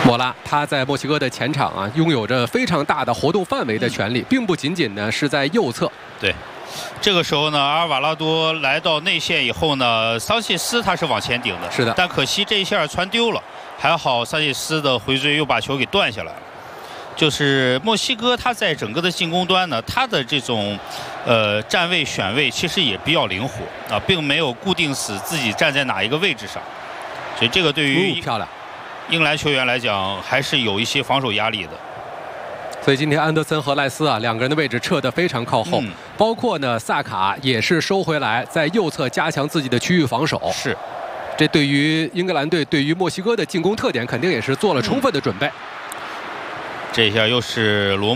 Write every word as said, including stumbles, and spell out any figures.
莫拉他在墨西哥的前场啊，拥有着非常大的活动范围的权利，并不仅仅呢是在右侧。 对，这个时候呢，阿尔瓦拉多来到内线以后呢，桑切斯他是往前顶的， 是的， 但可惜这一下传丢了，还好桑切斯的回追又把球给断下来了。就是墨西哥他在整个的进攻端呢，他的这种呃站位选位其实也比较灵活啊，并没有固定死自己站在哪一个位置上，所以这个对于漂亮。 英格兰球员来讲，还是有一些防守压力的。 所以今天安德森和赖斯啊两个人的位置撤得非常靠后，嗯、包括呢萨卡也是收回来，在右侧加强自己的区域防守。 是， 这对于英格兰队对于墨西哥的进攻特点肯定也是做了充分的准备。 嗯、这一下又是罗。